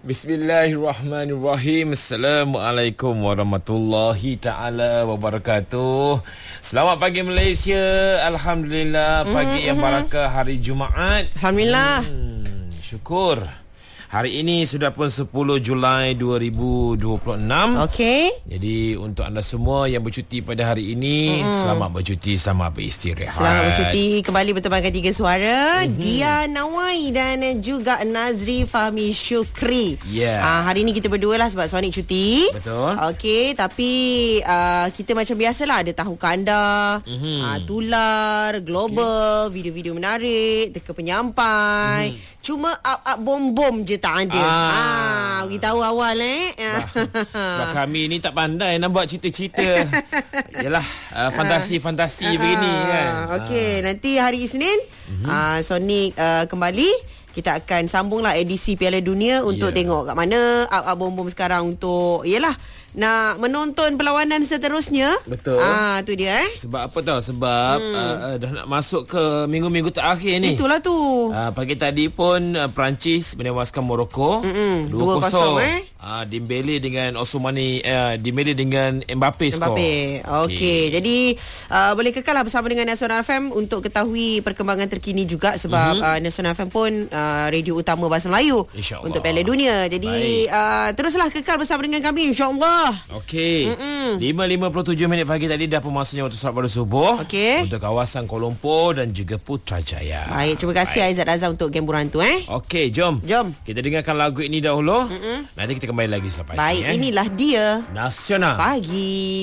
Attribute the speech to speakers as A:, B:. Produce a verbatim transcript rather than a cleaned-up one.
A: Bismillahirrahmanirrahim. Assalamualaikum warahmatullahi taala wabarakatuh. Selamat pagi Malaysia. Alhamdulillah, pagi mm-hmm. yang barakah, hari Jumaat.
B: Alhamdulillah.
A: Hmm, syukur. Hari ini sudah pun sepuluh Julai dua ribu dua puluh enam.
B: Okey.
A: Jadi untuk anda semua yang bercuti pada hari ini, mm. selamat bercuti, selamat beristirahat.
B: Selamat bercuti. Kembali bertemankan tiga suara, mm-hmm. Dia Nawai dan juga Nazri Fahmi Syukri.
A: Yeah.
B: Uh, hari ini kita berdua lah sebab Sonic cuti.
A: Betul.
B: Okey, tapi uh, kita macam biasalah ada tahu kanda, mm-hmm. uh, tular, global, okay. video-video menarik, teka penyampai. Mm-hmm. Cuma up-up bom-bom je tak ada. Ah, ah beritahu awal eh.
A: Sebab, sebab kami ni tak pandai nak buat cerita-cerita. Yalah, uh, fantasi-fantasi uh, begini kan.
B: Okey, ah. nanti hari Isnin uh-huh. uh, Sonic uh, kembali. Kita akan sambunglah edisi Piala Dunia untuk yeah. tengok kat mana up-up bom-bom sekarang untuk yalah nak menonton perlawanan seterusnya.
A: Betul.
B: Ah, tu dia eh.
A: Sebab apa tahu? Sebab hmm. uh, uh, dah nak masuk ke minggu-minggu terakhir ni.
B: Itulah tu.
A: Uh, pagi tadi pun uh, Perancis menewaskan Morocco dua kosong eh. Uh, Dembele dengan Osmani, uh, Dembele dengan Mbappe skor.
B: Mbappe. Okey. Okay. Jadi uh, boleh kekallah bersama dengan Nasional F M untuk ketahui perkembangan terkini juga sebab mm-hmm. uh, Nasional F M pun uh, radio utama bahasa Melayu untuk Piala Dunia. Jadi uh, teruslah kekal bersama dengan kami insya-Allah.
A: Okey. lima lima puluh tujuh minit pagi tadi dah pun masuknya waktu solat pada subuh.
B: Okay.
A: Untuk kawasan Kuala Lumpur dan juga Putrajaya.
B: Baik, terima kasih Baik. Aizat Azam untuk gemburan tu eh.
A: Okey, jom.
B: Jom.
A: Kita dengarkan lagu ini dahulu.
B: Mm-mm.
A: Nanti kita kembali lagi selepas
B: Baik,
A: ini. Baik,
B: inilah dia
A: Nasional
B: Pagi.